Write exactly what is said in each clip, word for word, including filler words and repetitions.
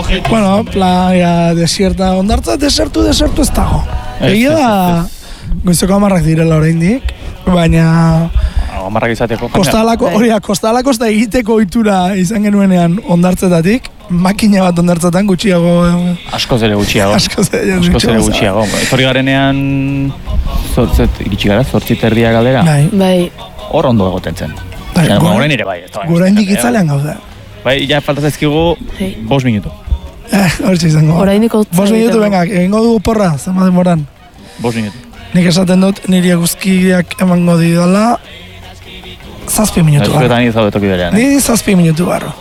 Bueno, playa, desierta, ondartza, desertu, desertu ez dago. Egia da, goizeko amarrak direla oraindik, baina... Amarrak izateko. Kostalako, hori, kostalako eta egiteko ohitura izan genuenean ondartzetatik, makina bat ondartzetan gutxiago... Askoz ere gutxiago. Askoz ere gutxiago. gutxiago. Etorri garenean, zortzet, iritsi gara, zortzit erdia galdera. Bai. Bai. Hor ondo egoten zen. Goren ere bai. Gora indik itzalean gauza. Bai, ja faltazaizkigu bost minutu. Eh, hortxe izango. Oraindiko bost minutu, venga, egingo dugu porra, zema demoran. bost minutu. Nik esaten dut, niri eguzkiak emango didala, zazpi minutu barro. Zuetan izau betoki berean. Ni zazpi minutu barro.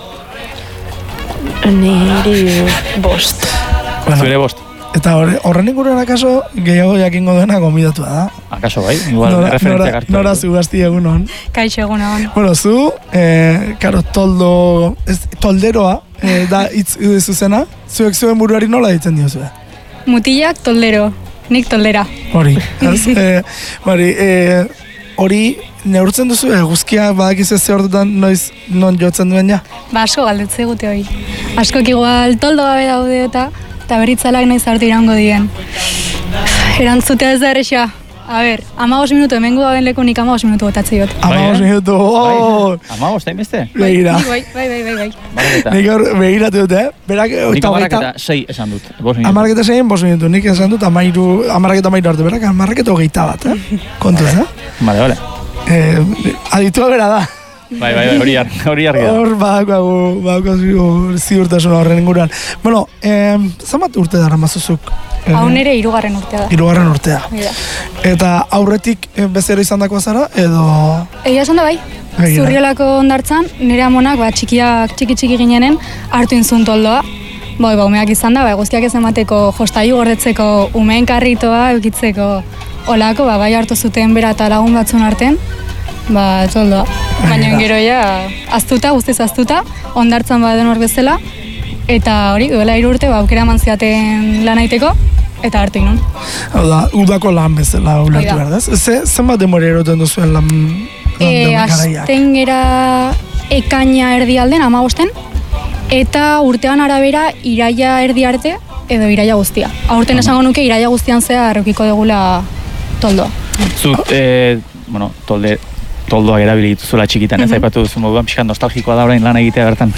Niri bost. Zure bost. Eta horren inguruan akaso gehiago jakingo duena gomidatua da. Akaso bai, igual referentziak hartu. Nora zu gazti egunon. Kaixo egunon. Bueno, zu, eh, karo, toldo, ez, tolderoa, eh, da hitz zuzena, zuek zuen buruari nola ditzen diozue? Mutilak toldero, nik toldera. Hori, ez? eh, hori, eh, hori neurtzen duzu, eguzkia badakizu ze ordutan noiz non jotzen duen ja? Ba, asko galdetze gute hori. Askok igual toldo gabe daude eta eta beritzalak noiz hartu irango dien. Erantzutea ez da errexea. A ber, amagos minutu emengu gaben lekunik amagos minutu botatze jot. Amagos minutu, oh! Amagos, da imeste? Begira. Bai, bai, bai, bai, bai. Nik hor begiratu dut, eh? Berak, nik amarraketa sei esan dut, bost minutu. Amarraketa seien, bost minutu. Nik esan dut, amairu, amarraketa amairu arte. Berak, amarraketa hogeita bat, eh? Kontuz, eh? Vale, vale. Eh, aditua bera da. Bai, bai, hori argi da. Hor badakagu, badakagu ziurtasuna horren inguruan. Bueno, eh, zamat urte dara mazuzuk? Eh, Hau nere hirugarren urtea da. Hirugarren urtea. Mira. Eta aurretik bezero izan dakoa zara, edo... Egia esan da bai. Zurriolako ondartzan, nire amonak, ba, txikiak, txiki-txiki ginenen, hartu inzun toldoa. Bai, ba, umeak izan da, ba, guztiak ez emateko, jostailu gordetzeko, umeen karritoa, eukitzeko, olako, ba, bai hartu zuten bera eta lagun batzun arten, ba, toldoa. Baina gero ja, aztuta, guztiz aztuta, ondartzan baden hor bezala, eta hori, duela hiru urte, ba, aukera eman ziaten lan aiteko, eta hartu inun. Hau da, udako lan bezala ulertu behar da, ze, zenbat demore eroten duzuen lan, lan e, garaiak? Azten gera ekaina erdi alden, amagosten, eta urtean arabera iraia erdi arte, edo iraia guztia. Aurten esango nuke iraia guztian zea errukiko degula toldoa. Zut, eh, bueno, tolde, toldoak erabili dituzuela txikitan, ez? Aipatu duzu moduan, pixkan nostalgikoa da orain lan egitea bertan.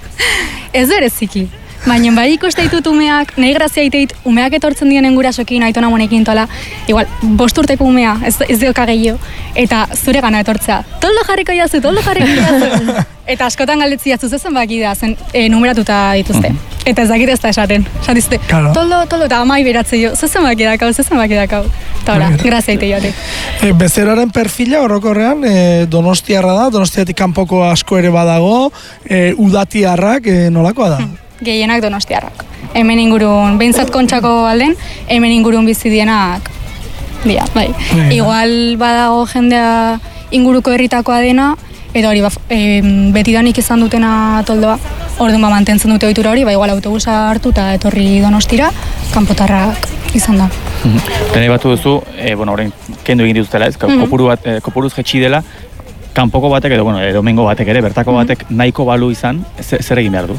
Ez bereziki. Baina bai ikuste ditut umeak, nahi grazia ditut umeak etortzen dienen gurasokin, aitona monekin tola, igual, bost urteko umea, ez, ez dioka gehiago, eta zure gana etortzea. Toldo jarriko jazu, toldo jarriko jazu. Eta askotan galdetzi jatzu zezen baki da, zen e, numeratuta dituzte. Eta ez dakit ez da esaten. Esatizte, claro. toldo, toldo, eta amai beratze jo, zezen baki dakau, zezen baki dakau. Eta ora, grazia ite jote. E, bezeroaren perfila horrokorrean, e, donostiarra da, donostiatik kanpoko asko ere badago, e, udatiarrak e, nolakoa da? Gehienak donostiarrak. Hemen ingurun, behintzat kontxako alden, hemen ingurun bizidienak, dira, bai. Igual badago jendea inguruko herritakoa dena, edo hori, e, betidanik izan dutena toldoa, orduan ba mantentzen dute ohitura hori, ba igual autobusa hartu eta etorri Donostira, kanpotarrak izan da. Lehen batu duzu, e, bueno, orain kendu egin dituztela, ez, kopuru bat, e, kopuruz jetxi dela, kanpoko batek edo, bueno, edo mengo batek ere, bertako batek nahiko balu izan, zer egin behar du?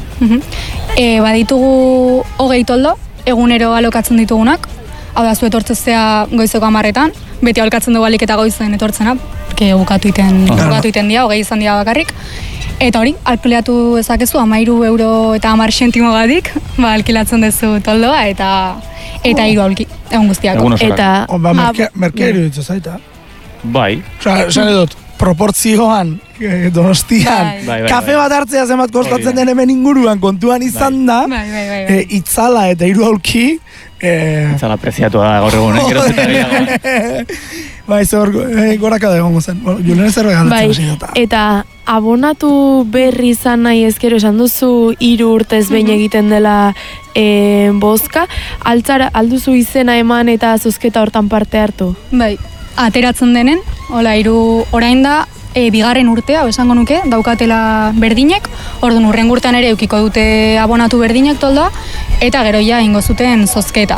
E, baditugu hogei toldo, egunero alokatzen ditugunak, hau da, zu etortzezea goizeko hamarretan, beti alokatzen dugu alik eta goizen etortzena, porque bukatu iten, bukatu iten dia, hogei izan dira bakarrik, eta hori, alkileatu ezakezu, amairu euro eta amar sentimo gatik, ba, alkilatzen duzu toldoa, eta eta hiru aulki, egun guztiako. Eta... Merkea iruditza zaita. Bai. Osa, esan edot, proportzioan, eh, Donostian, bai, bai, kafe bai. bat hartzea zenbat kostatzen den hemen inguruan kontuan izan da, bai, bai, bai, bai. E, itzala eta hiru aulki, eh... itzala preziatua da gaur egun, eh? Gero zeta gehiago. Bai, zor, eh, goraka da egongo zen. Bueno, Julen ez erregaltzen bai, zinota. Eta abonatu berri izan nahi ezkero, esan duzu hiru urtez behin egiten dela e, bozka, altzara, alduzu izena eman eta zozketa hortan parte hartu? Bai, ateratzen denen, hola, hiru orain da, e, bigarren urtea, esango nuke, daukatela berdinek, orduan urren urtean ere eukiko dute abonatu berdinek toldoa, eta gero ja ingo zuten zozketa.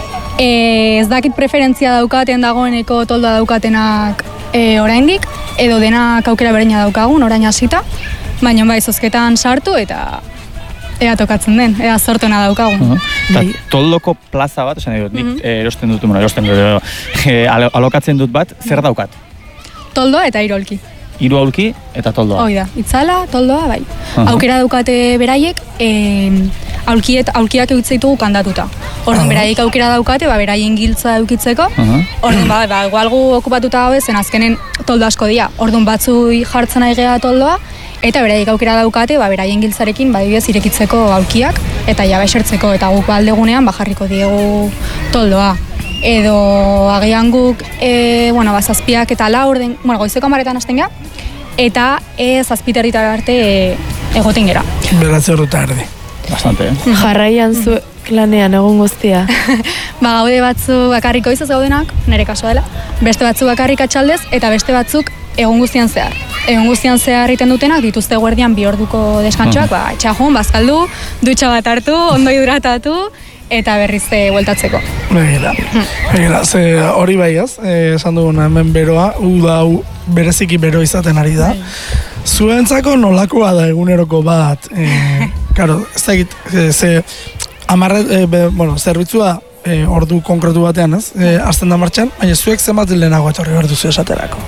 E, ez dakit preferentzia daukaten dagoeneko toldoa daukatenak e, oraindik, edo denak aukera berdina daukagun, orain hasita, baina bai zozketan sartu eta ea tokatzen den, ea zortuna daukagun. Uh -huh. Eta toldoko plaza bat, esan dut, nik uh -huh. erosten dut, bueno, erosten dut, e, alokatzen dut bat, zer daukat? Toldoa eta irolki. Hiru aulki eta toldoa. Hoi da, itzala, toldoa, bai. Uh -huh. Aukera daukate beraiek, e, aulkiet, aulkiak eutzitugu kandatuta. Orduan, uh -huh. beraiek aukera daukate, ba, beraien giltza eukitzeko. Uh -huh. Orduan, ba, ba, igual gu okupatuta gabe, zen azkenen toldo asko dira. Orduan, batzui jartzen ari geha toldoa, eta beraiek aukera daukate, ba, beraien giltzarekin, ba, dibidez, irekitzeko aulkiak, eta ja esertzeko, eta guk aldegunean, ba, jarriko diegu toldoa. Edo agian guk, e, bueno, ba, zazpiak eta laur den, bueno, goizeko amaretan hasten geha, eta e, zazpiterritar arte e, egoten gera. Beratze horretar erdi. Bastante, eh? Jarraian zu lanean egun guztia. Ba, gaude batzu bakarrik goizez gaudenak, nire kasua dela, beste batzu bakarrik atxaldez, eta beste batzuk egun guztian zehar. Egun guztian zehar egiten dutenak, dituzte guardian bi orduko deskantxoak, ba, etxajun, bazkaldu, dutxa bat hartu, ondo hidratatu, eta berriz bueltatzeko. Begira, begira, ze hori bai ez, esan duguna hemen beroa, uda u, bereziki bero izaten ari da. Zuentzako nolakoa da eguneroko bat, e, karo, ez da egit, e, ze, amarre, e, be, bueno, zerbitzua e, ordu konkretu batean ez, e, azten da martxan, baina zuek zenbat lehenago etorri behar duzu esaterako.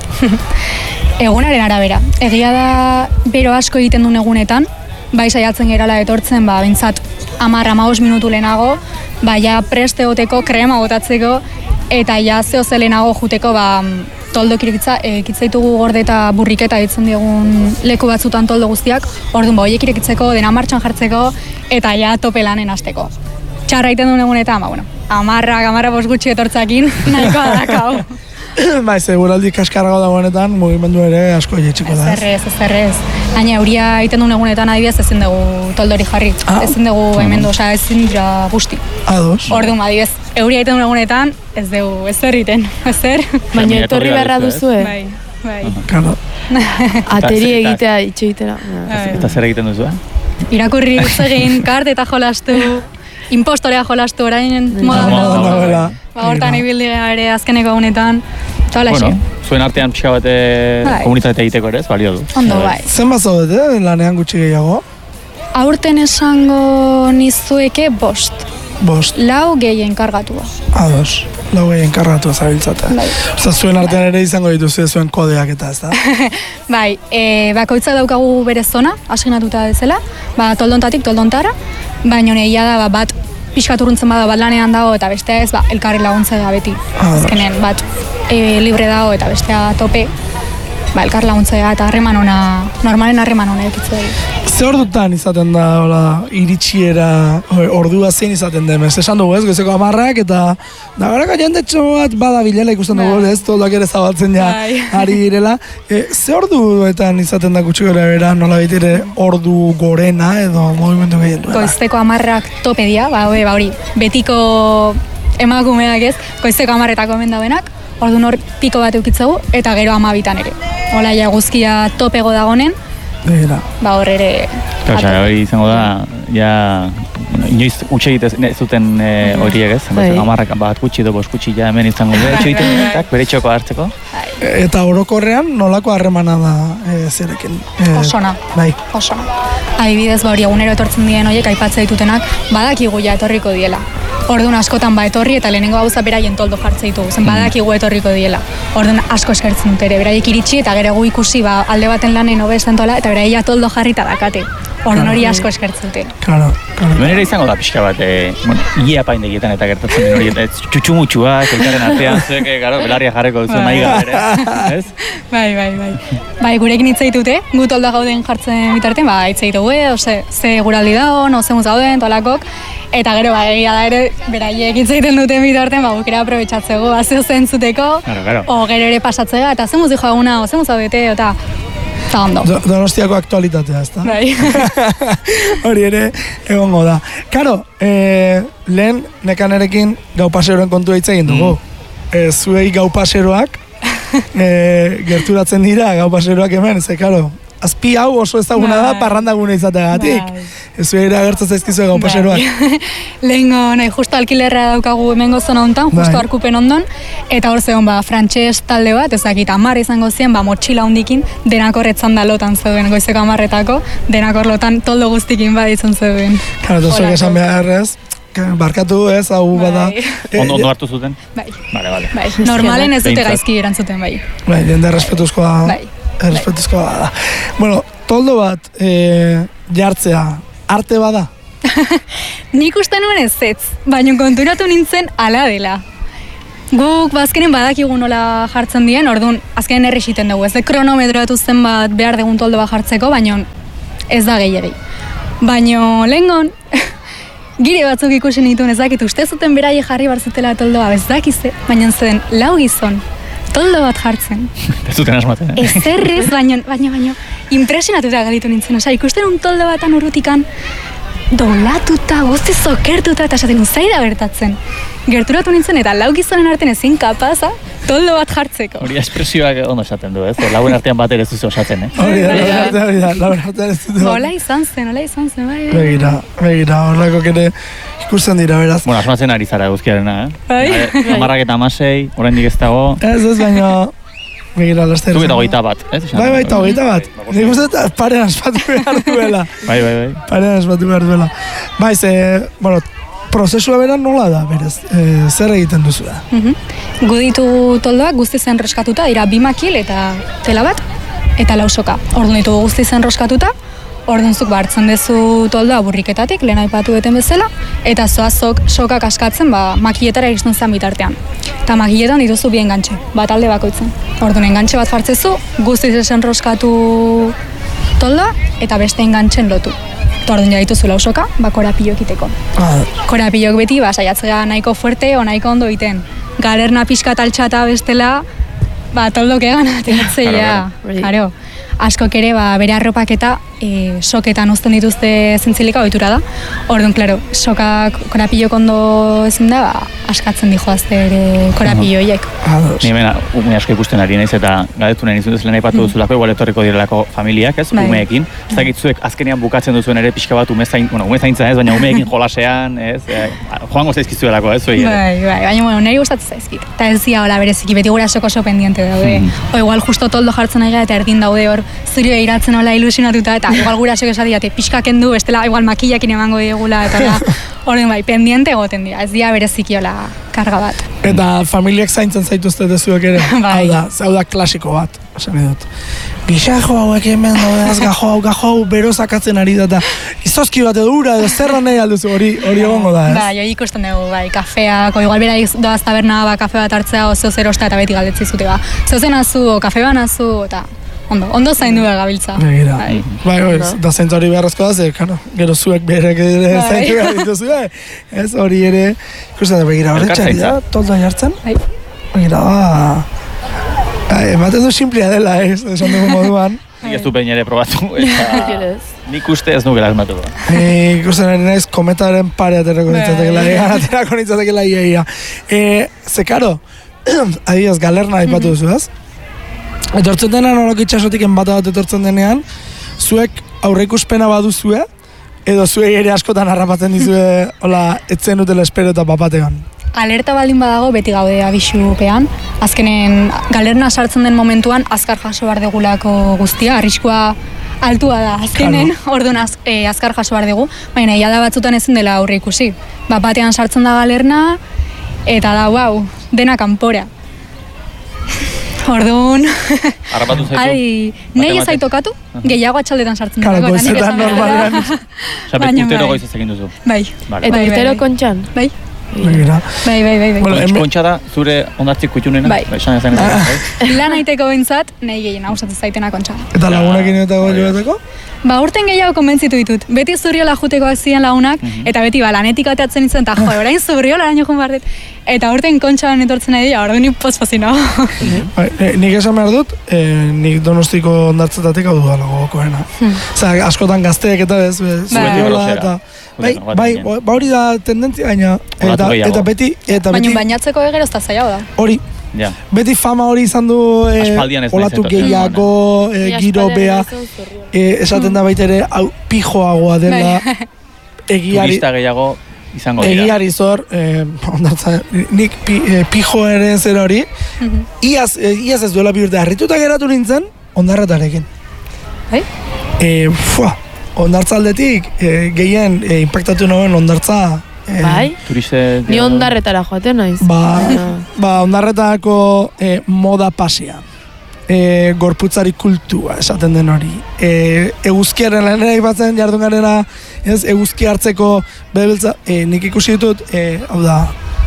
Egunaren arabera, egia da bero asko egiten duen egunetan, bai saiatzen gerala etortzen, ba, bintzat, amar, amabos minutu lehenago, ba, ja preste goteko, krema botatzeko, eta ja zehose lehenago juteko, ba, toldo irekitza, ekitzaitugu gorde eta burriketa ditzen diegun leku batzutan toldo guztiak, orduan ba, horiek irekitzeko, dena martxan jartzeko, eta ja tope lanen hasteko. Txarra egiten duen egunetan, ba, bueno, amarrak, amarra bost gutxi etortzakin, nahikoa dakau. Bai, seguraldi kaskarrago dagoenetan, mugimendu ere asko jetxiko da. Ezerrez, ezerrez. Gaina, euria egiten duen egunetan adibidez ezin dugu toldori jarri. Ah. Ezin dugu hemendu, osea, ezin dira guzti. Ados. Orduan, adibidez, euria egiten duen egunetan, ez dugu, ezer egiten, ezer. Baina etorri beharra duzue. Bai, bai. Claro. Ateri egitea, itxo egitera. Eta zer egiten duzu, eh? Irakurri egin, kart eta jolastu, impostorea jolastu orain moda dagoela. Ba, hortan ibildi ere azkeneko egunetan. Bueno, zuen artean pixka bate komunitatea egiteko ere, ez balio du. Ondo, bai. Zenbat zaudete, lanean gutxi gehiago? Aurten esango nizueke bost. Bost. Lau gehien kargatua. Ados, lau gehien kargatua zabiltzate. Bai. Oza, zuen artean ere izango dituzu zuen kodeak eta ez da? Bai, e, bakoitzak daukagu bere zona, asignatuta bezala, ba, toldontatik toldontara, baina egia da ba, bat pixkat urruntzen bada bat lanean dago eta bestea ez, ba, elkarri laguntza da beti. Azkenen bat e, libre dago eta bestea tope, ba, elkar laguntzea eta harreman ona, normalen harreman ona ekitzea. Ze ordutan izaten da, hola, iritsiera, ordua zein izaten den, ez esan dugu ez, goizeko amarrak eta da garaka jendetxo bat bada bilela ikusten dugu, ez, toldoak ere zabaltzen ja ari direla. E, ze orduetan izaten da gutxi gara bera, nola baitire ordu gorena edo movimendu gehien duela? Goizteko amarrak tope dira, ba, hori, ba, hori, betiko emakumeak ez, goizteko amarretako hemen daudenak, ordu nor piko bat eukitzegu, eta gero amabitan ere. Hola, ja guzkia topego dagonen, Era. ba hor ere... Claro, hori izango da, ja, inoiz utxe egite zuten horiek ez, amarrak bat gutxi edo bost gutxi ja hemen izango da, utxe egiten dutak, bere txoko hartzeko. Eta orokorrean nolako harremana da zerekin? Osona, bai. Osona. Adibidez, ba hori egunero etortzen diren horiek aipatzea ditutenak, badakigu ja etorriko diela. Orduan askotan ba etorri eta lehenengo gauza beraien toldo jartze ditugu, zen badakigu etorriko diela. Orduan asko eskertzen dut ere, beraiek iritsi eta gero gu ikusi ba alde baten lanen hobesten tola eta beraia toldo jarrita dakate. Orduan hori asko eskertzen dute. Claro, claro. Hemen ere izango da pixka bat, eh, bueno, ia paindegietan eta gertatzen den hori, txutxumutxuak, elkarren artean, zuek, garo, belarria jarreko duzu nahi gara, ez? Bai, bai, bai. Bai, gurekin hitz egitute, gu toldo gauden jartzen bitartean, ba, hitz egitugu, ose, ze guraldi dago, no zemuz gauden, tolakok, eta gero, ba, egia da ere, beraiek hitz egiten duten bitartean, ba, gukera aprobetxatzeko, ba, zeo zentzuteko, claro, claro. O gero ere pasatzea, eta zemuz dijo aguna, o zemuz gaudete, eta... Eta ondo. Donostiako aktualitatea, ez da? Bai. Hori ere, egongo da. Karo, e, lehen nekanerekin gau paseroen kontua hitz egin dugu. Mm. E, zuei gau paseroak e, gerturatzen dira gau paseroak hemen, ze, karo, azpi hau oso ezaguna da parrandagune izateagatik. Ez zuera agertzen zaizkizu egon paseroak. Lehengo, nahi, justo alkilerra daukagu hemengo zona hontan, justo arkupen ondon, eta hor zegoen, ba, frantxez talde bat, ezakit, amar izango zien, ba, motxila hundikin, denakor etzan da lotan zeuden, goizeko amarretako, denakor lotan toldo guztikin baditzen zeuden. Karo, eta zuek esan behar ez, barkatu ez, hau bada. Ondo ondo hartu zuten? Bai. Vale, vale. Bai, normalen ez dute gaizki erantzuten, bai. Bai, jende respetuzkoa. Bai. Respetuzkoa da. Bueno, toldo bat jartzea, arte bada? Nik uste nuen ez ez, baina konturatu nintzen ala dela. Guk bazkenen badakigu nola jartzen dien, orduan azkenen herri xiten dugu. Ez de kronometroatu zen bat behar dugun toldo bat jartzeko, baina ez da gehiagei. Baina lehengon, gire batzuk ikusi nituen, ez dakit, uste zuten beraie jarri barzutela toldoa, ez dakize, baina zen lau gizon, toldo bat jartzen. Ez zuten asmaten, eh? Ez errez, baina, baina, baina, impresionatuta galitu nintzen, oza, ikusten un toldo batan urrutikan, dolatuta, guzti zokertuta, eta esaten zaida bertatzen. Gerturatu nintzen, eta lau gizonen artean ezin kapaza, toldo bat jartzeko. Hori espresioak ondo esaten du, ez? Lauen artean bat ere zuzu osatzen, eh? Hori da, lauen artean, hori da, lauen artean ez dut. Hola izan zen, hola izan zen, bai. Begira, begira, horreko kere ikusten dira, beraz. Bueno, asmatzen ari zara guzkiarena, eh? Bai. Amarrak eta amasei, oraindik ez dago. Ez ez, baina, begira, laster. Zuk eta hogeita bat, ez? Bai, bai, eta hogeita bat. Nik uste dut paren aspatu behar duela. Bai, bai, bai. Paren aspatu behar duela. Bai, ze, bueno, prozesua bera nola da, berez? E, zer egiten duzu da? Uh-huh. Guditu toldoak guzti zen roskatuta, dira bi makil eta tela bat, eta lausoka. Orduan ditugu guzti zen roskatuta, orduan zuk hartzen dezu toldoa burriketatik, lehen aipatu beten bezala, eta zoazok sokak askatzen ba, makiletara iristen zen bitartean. Eta makiletan dituzu bi engantxe, bat alde bakoitzen. Orduan engantxe bat jartzezu, guzti zen roskatu toldoa, eta beste engantxen lotu. Orduan ja dituzu lausoka, ba korapilok iteko. Ah. Korapilok beti, ba, saiatzea nahiko fuerte o nahiko ondo egiten. Galerna pixka taltxata bestela, ba, toldok egan ateatzeia. Claro. Askok ere, ba, bere arropak eta e, soketan uzten dituzte zentzilika ohitura da. Orduan, klaro, sokak korapilok ondo ezin da, ba, askatzen dijoazte ere korapilloiek. Ni hemen ume asko ikusten ari naiz eta galdetu nahi nizun duzela nahi patu duzulako, igual etorriko direlako familiak, ez, umeekin. Ez dakit zuek azkenean bukatzen duzuen ere pixka bat ume zain, bueno, ume zaintza ez, baina umeekin jolasean, ez, e, joango zaizkizuelako, ez, zuei ere. Bai, bai, baina, bueno, niri gustatzen zaizkit. Eta ez dira, hola, bereziki, beti gura soko oso pendiente daude. Mm. O igual justo toldo jartzen ari eta erdin daude hor, zuri behiratzen hola ilusionatuta, eta igual gura soko esadiate, pixka kendu, bestela, igual makillakin emango diegula, eta da, horren bai, pendiente egoten dira, ez dira bereziki hola karga bat. Eta familiak zaintzen zaituzte dezuek ere, bai. hau da, hau da klasiko bat, esan dut. Gixajo hauek hemen daudez, gajo hau, gajo hau, bero zakatzen ari da, eta izozki bat edo ura, edo zerra nahi alduzu, hori hori egongo da, ez? Bai, hori ikusten dugu, bai, kafeak, o igual bera doaz taberna, ba, kafe bat hartzea, o zeo zer osta eta beti galdetzi zute, ba, zeo zen azu, o kafe banazu, eta ondo, ondo zaindu behar gabiltza. Begira, bai, bai, bai, da zaintza hori beharrezko da, ze, karo, gero zuek berek ere zaintu behar dituzu, ez, hori ere, ikusten da, begira, horretxari da, toldoa jartzen, bai. Begira, ba, ematen du simplea dela, ez, esan dugu moduan. Nik ez du behin ere probatu, eta nik uste ez nukela asmatu. Nik ikusten ari naiz kometaren pare aterako nintzatekela, egan aterako nintzatekela ia, ia. Ze, karo, adibidez, galerna aipatu duzu, ez? Etortzen denean horok itxasotik enbata bat etortzen denean, zuek aurreikuspena baduzue, edo zuek ere askotan harrapatzen dizue, hola, etzen dutela espero eta papatean. Alerta baldin badago beti gaude abisupean, azkenen galerna sartzen den momentuan azkar jaso behar degulako guztia, arriskua altua da azkenen, claro. Orduan az, e, azkar jaso behar dugu, baina ia da batzutan ezin dela aurre ikusi. Bat batean sartzen da galerna, eta da, wow, dena kanpora. Orduan, harrapatu zaitu? Adi, nahi ez aitokatu, gehiago atxaldetan sartzen dut. Karo, goizetan normalean. Osa, bet urtero goiz ez egin duzu? Bai. Eta urtero kontxan? Bai. Bai, bai, bai, bai. Bueno, kontxa da, zure ondartzik kutxunena? Bai. Bai, lan aiteko bintzat, nahi gehien hausatzen zaitena kontxa. Eta lagunekin eta joateko? Ba, urten gehiago konbentzitu ditut. Beti zurriola jutekoak ziren lagunak, eta beti ba, lanetik ateatzen nintzen, eta jo, orain zurriola araño joan behar dut. Eta urten kontxan etortzen nahi dira, orduan nik pospozino. Nik esan behar dut, nik Donostiko ondartzetatik hau dudala gogokoena. Osa, askotan gazteek eta bez, zurriola eta... Bai, bai, ba hori da tendentzia gaina, eta beti... Baina bainatzeko egero ez da zailago da. Hori, Ja. Beti fama hori izan du eh, Aspaldian ez olatu naiz etortzen. gehiago, eh, giro bea, eh, esaten da baita ere, hau pijoagoa dela, egiari, Turista gehiago izango dira. egiari zor, eh, ondartza, nik pi, eh, pijo ere zer hori, iaz, eh, iaz ez duela bi urte, harrituta geratu nintzen, ondarretarekin. Bai? Eh, fua, ondartza aldetik, eh, gehien eh, impactatu nuen ondartza. Eh, Bai? Turiste... Ni ondarretara joaten naiz. Ba, Ah. ba ondarretako eh, moda pasia. E, gorputzari kultua esaten den hori. E, eguzkiaren lanera ipatzen jardun garena, ez, eguzki hartzeko bebeltza, e, nik ikusi ditut, e, hau da,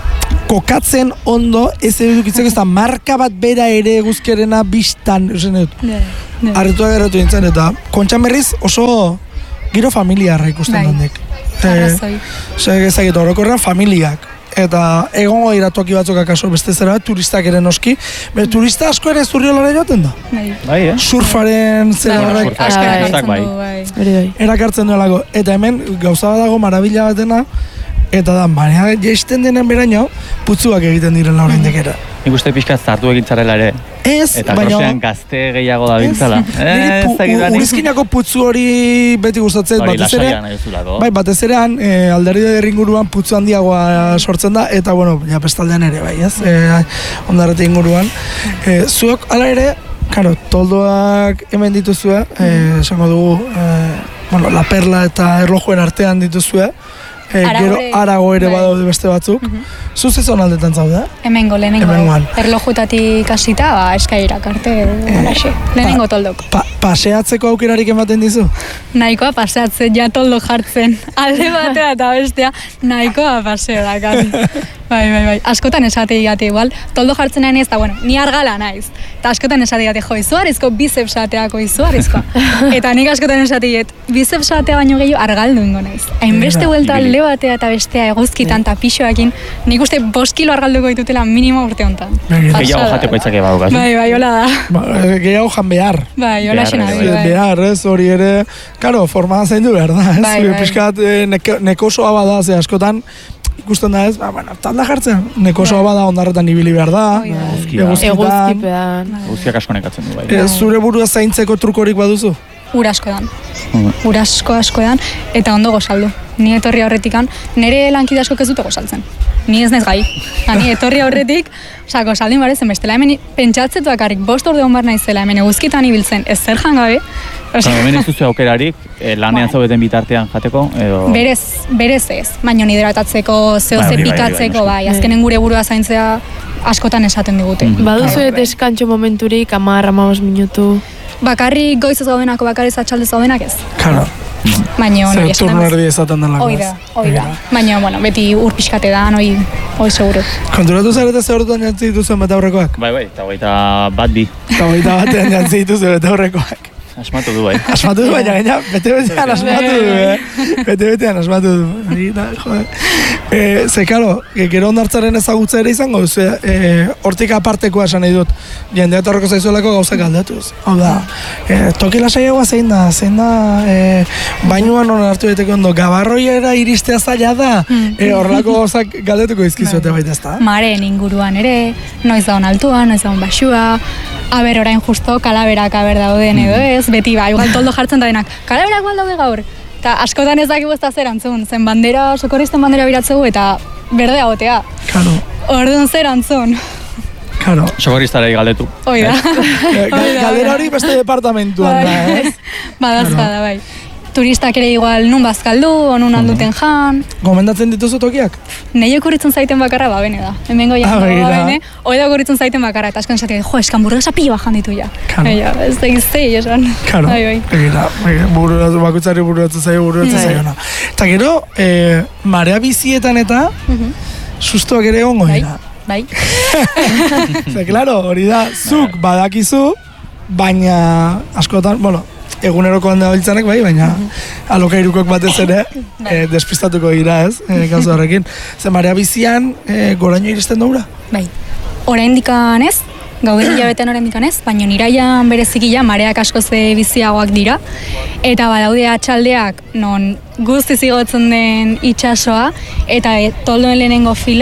kokatzen ondo ez edukitzeko ez da marka bat bera ere eguzkiarena biztan, esan dut. Arretua geratu nintzen, eta kontxan berriz oso giro familiarra ikusten Bai. dandek. Arrazoi. Zer ezagit, orokorrean familiak. Eta egongo dira toki batzuk akaso beste zera, turistak ere noski. Be, turista asko ere Zurriolara joaten da. Bai. Bai, eh? Surfaren zer Bai, horrek surfa. asko Bai. erakartzen Bai. du, bai. Hori bai. erakartzen duelako. Eta hemen gauza bat dago marabila batena, eta da, marea jaisten denen beraino, putzuak egiten direla oraindik ere. Nik uste pixka zartu egintzarela ere. Ez, Eta baina... krosean gazte gehiago da bintzala. Niri pu- u- urizkinako putzu hori beti gustatzen, Hori batez ere, lasaian nahi duzulako. bai, batez erean, e, alderdi da inguruan putzu handiagoa sortzen da, eta, bueno, ja, bestaldean ere, bai, ez, e, ondarrete inguruan. E, zuok, ala ere, karo, toldoak hemen dituzue, e, esango dugu, e, bueno, La Perla eta Erlojuen artean dituzue, e, Arago gero ere, Arago ere bai. badaude beste batzuk. Zu ze zonaldetan zaude? Hemengo, lehenengo. Hemengoan. Erlojuetatik hasita, ba, eskairak arte, halaxe. Lehenengo toldok. Pa, paseatzeko aukerarik ematen dizu? Nahikoa paseatzen, ja toldo jartzen. Alde batea eta bestea, nahikoa paseo dakar. Bai, bai, bai. Askotan esate digate igual. Toldo jartzen nahi ez, eta bueno, ni argala naiz. Eta askotan esate digate, jo, izugarrizko bicepsateako izugarrizkoa. Eta nik askotan esate diet, bicepsatea baino gehiago argaldu ingo naiz. Hainbeste buelta ibili. alde batea eta bestea eguzkitan eta pixoakin, nik uste bost kilo argalduko ditutela minimo urte honetan. Begira. Gehiago Pasada. jateko itzake badukazu. Bai, bai, hola da. Ba, e, gehiago jan behar. Bai, hola Behar xena ere, bai, bai. Behar, ez, hori ere, karo, forma zaindu behar da, ez? Bai, bai. Piskat, e, neke, nekosoa bada, ze askotan, ikusten da ez, ba, bueno, talda jartzen, nekosoa bada ondarretan ibili behar da, Hoi da. Eguzkia. eguzkitan. Eguzkipean. Guztiak asko nekatzen du bai. E, zure burua zaintzeko trukorik baduzu? Ur asko dan. Mhm. Ur asko asko edan, eta ondo gozaldu. Ni etorri aurretikan, nire lankide askok ez dute gozaltzen. Ni ez naiz gai. Ta ni etorri aurretik, osea, gozaldin barezen bestela hemen pentsatzetu akarrik bost orde hon bar naizela hemen eguzkitan ibiltzen, ez zer jan gabe. Claro, hemen ez duzu aukerarik, eh, lanean Bai. zaudeten bitartean jateko, edo... Berez, berez ez, baino hidratatzeko, zeo Bai, ze hori bai, hori bai, pikatzeko, noski. bai, azkenen gure burua zaintzea askotan esaten digute. Mhm. Baduzu Bai, eta bai. eskantxo momenturik, amar, amabos minutu. Bakarrik goizez gaudenako, bakarrik atxaldez gaudenak ez. Karo, Baina, ze hori esan turno da. erdi ezaten delako, Hoi da, hoi da. Baina, bueno, beti ur pixkate da, hoi, hoi seguru. Konturatu zarete ze horretan jantzi dituzuen betaurrekoak? Bai, bai, eta hogeita bat bi. Eta hogeita batean jantzi dituzuen betaurrekoak. Asmatu du bai. Asmatu du, baina gaina, bete-betean asmatu du, eh? Bete-betean asmatu du. Hori da, jode. E, ze, karo, gero ondartzaren ezagutza ere izango, ze, e, hortik apartekoa esan nahi dut, jendea etorreko zaizuelako gauzak aldatuz. Hau da, e, toki lasaiagoa zein da, zein da, e, bainuan hon hartu daiteke ondo, gabarroiera iristea zaila da, e, horrelako gauzak galdetuko izkizuete baita, ezta? Mareen inguruan ere, noiz daun altua, noiz daun basua, aber orain justo kalaberak aber dauden edo ez, beti ba, igual toldo jartzen da denak, kalaberak bal daude gaur. Eta askotan ez dakigu ez da zer antzun, zen bandera, sokorristen bandera biratzegu eta berdea gotea. Karo, Orduan zer antzun, karo. Sokorristarei galdetu. hoi da. E, ga- Galdera hori beste departamentuan da, ez? Badazka da, bai. Turistak ere igual nun bazkaldu, o nun alduten jan. Gomendatzen dituzu tokiak? Nei okurritzen zaiten bakarra ba bene da. Hemengo ja Ah, ba begira. bene, hoi da okurritzen zaiten bakarra eta askoan esaten, jo, eska hamburguesa pilo bajan ditu ja. Claro. Eia, ez da iztei esan. Karo, Bai, bai. egira, bururatu, bakutzari bururatzen zaio, bururatzen Bai. zaiona. Eta gero, e, marea bizietan eta, sustoak ere egongo Bai, dira. bai. Ze, claro, hori da, zuk badakizu, baina askotan, bueno, egunerokoan da biltzanek, bai, baina alokairukok batez ere e, despistatuko dira, ez, e, gauza horrekin. Ze, marea bizian, e, goraino iristen daura? Bai. Oraindikan ez, gauden hilabetean oraindikan ez, baina iraian berezikila mareak askoz ere biziagoak dira. Eta badaude atxaldeak non guztiz igotzen den itsasoa eta e, toldoen lehenengo fila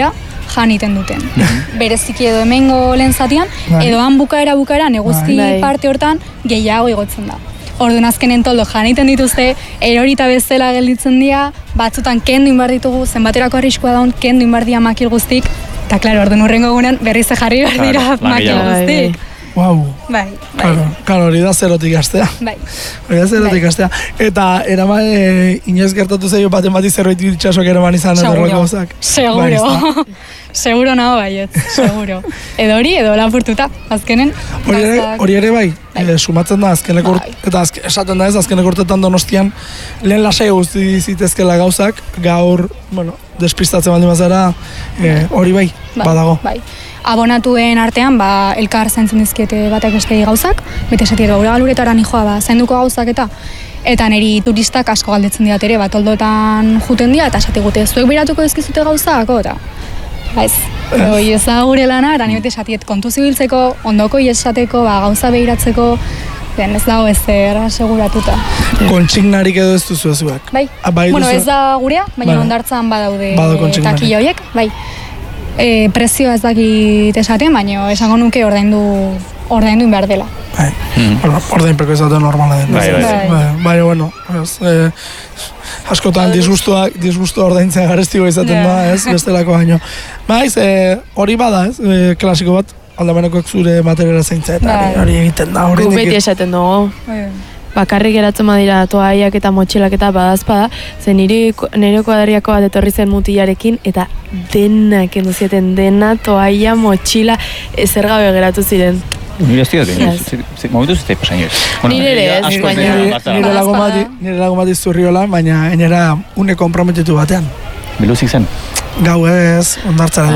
jan iten duten. Bereziki edo hemengo lehen zatian, edo han bukaera bukaera neguzki parte hortan gehiago igotzen da. Orduan azkenen toldo janiten dituzte, erorita bezala gelditzen dira, batzutan kendu inbar ditugu, zenbaterako arriskua daun, kendu inbar dira makil guztik, eta klaro, orduan urrengo egunen berriz jarri behar dira makil guztik. Wow. Bai, bai. Karo, hori da zerotik astea. Bai. Hori da zerotik astea. Eta eraman, e, inoiz gertatu zeio baten bati zerbait itxasok eraman izan edo horreko gauzak. Seguro. Seguro nago baiet, seguro. Edo hori, edo lapurtuta, azkenen. Hori ere, hori ere bai, e, sumatzen da azkeneko bai. Eta azken, esaten da ez, azkeneko urtetan Donostian lehen lasai guzti zitezkela gauzak, gaur, bueno, despistatzen baldin bazara, e, hori bai, bai, badago. Bai. Abonatuen artean, ba, elkar zaintzen dizkiete batek bestegi gauzak, bete esatiet gaur galuretara nijoa, ba, zainduko gauzak eta eta niri turistak asko galdetzen diat ere, bat oldotan juten dira, eta esate gute, zuek biratuko dizkizute gauzako, eta ez, hori ez da gure lana, eta nire esatiet kontu zibiltzeko, ondoko esateko, ba, gauza behiratzeko, den ez dago ezer aseguratuta. Kontsignarik edo ez duzu ezuak? Bai, bai bueno, ez da gurea, baina vale. Ondartzan badaude takila horiek, bai. E, prezioa ez dakit esaten, baina esango nuke ordaindu ordaindu behar dela. Bai, mm. ordainpeko esaten normala den. Bai, bai, bai. Bai, bai, bueno, ez, eh, askotan disgustua, disgustua ordaintzea garestiko izaten da, ez, bestelako baino. Baiz, hori eh, bada, ez, eh, klasiko bat, aldamenekoek zure materiala zeintza, eta hori egiten da. Gu beti esaten dugu. Bakarrik geratzen badira toaiak eta motxilak eta badazpada, zen nire, nire kuadriako bat etorri zen mutilarekin, eta dena, kendu zieten, dena, toaia, motxila, ezer gabe geratu ziren. Nire ez dira, momentu ez da pasain joz. Nire ere ez, baina. Nire lagun bat izurriola, baina enera une komprometitu batean. Biluzik zen? Gau ez, ondartzara